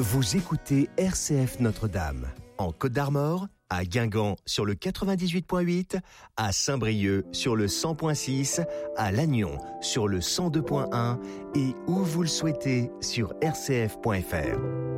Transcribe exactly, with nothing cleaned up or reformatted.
Vous écoutez R C F Notre-Dame, en Côte d'Armor, à Guingamp sur le quatre-vingt-dix-huit point huit, à Saint-Brieuc sur le cent point six, à Lannion sur le cent deux point un et où vous le souhaitez sur r c f point f r.